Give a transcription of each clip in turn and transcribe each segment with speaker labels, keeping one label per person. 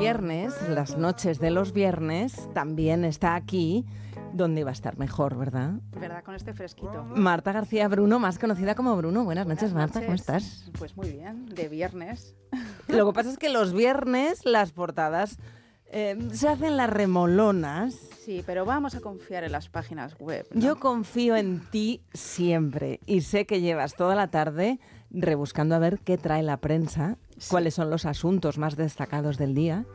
Speaker 1: viernes, las noches de los viernes, también está aquí donde iba a estar mejor, ¿verdad?
Speaker 2: ¿Verdad? Con este fresquito.
Speaker 1: Marta García Bruno, más conocida como Bruno. Buenas noches, Marta, ¿cómo estás?
Speaker 2: Pues muy bien, de viernes.
Speaker 1: Lo que pasa es que los viernes las portadas se hacen las remolonas.
Speaker 2: Sí, pero vamos a confiar en las páginas web, ¿no?
Speaker 1: Yo confío en ti siempre y sé que llevas toda la tarde rebuscando a ver qué trae la prensa, sí, cuáles son los asuntos más destacados del día,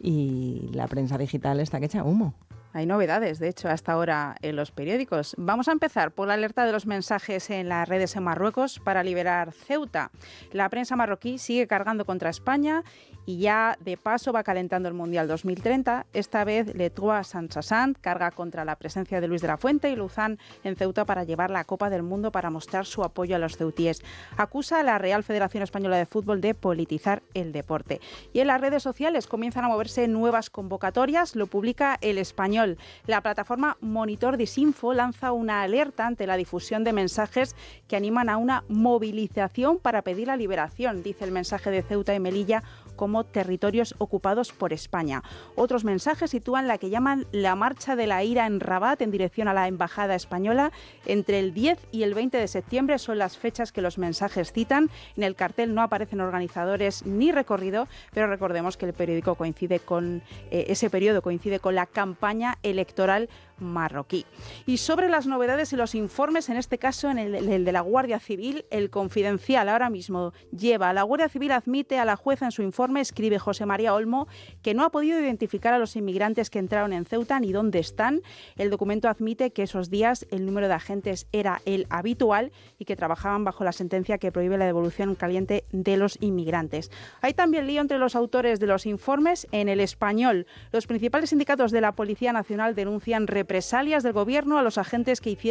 Speaker 1: y la prensa digital está que echa humo.
Speaker 2: Hay novedades, de hecho, hasta ahora en los periódicos. Vamos a empezar por la alerta de los mensajes en las redes en Marruecos para liberar Ceuta. La prensa marroquí sigue cargando contra España y ya de paso va calentando el Mundial 2030. Esta vez Le Trois Saint-Sassant carga contra la presencia de Luis de la Fuente y Luzán en Ceuta para llevar la Copa del Mundo para mostrar su apoyo a los ceutíes. Acusa a la Real Federación Española de Fútbol de politizar el deporte. Y en las redes sociales comienzan a moverse nuevas convocatorias, lo publica El Español. La plataforma Monitor Disinfo lanza una alerta ante la difusión de mensajes que animan a una movilización para pedir la liberación, dice el mensaje de Ceuta y Melilla, como territorios ocupados por España. Otros mensajes sitúan la que llaman la marcha de la ira en Rabat en dirección a la embajada española. Entre el 10 y el 20 de septiembre son las fechas que los mensajes citan. En el cartel no aparecen organizadores ni recorrido, pero recordemos que el periódico coincide con ese periodo coincide con la campaña electoral marroquí. Y sobre las novedades y los informes, en este caso en el de la Guardia Civil, El Confidencial ahora mismo lleva. La Guardia Civil admite a la jueza en su informe, escribe José María Olmo, que no ha podido identificar a los inmigrantes que entraron en Ceuta ni dónde están. El documento admite que esos días el número de agentes era el habitual y que trabajaban bajo la sentencia que prohíbe la devolución caliente de los inmigrantes. Hay también lío entre los autores de los informes. En El Español, los principales sindicatos de la Policía Nacional denuncian represalias del gobierno a los agentes que hicieron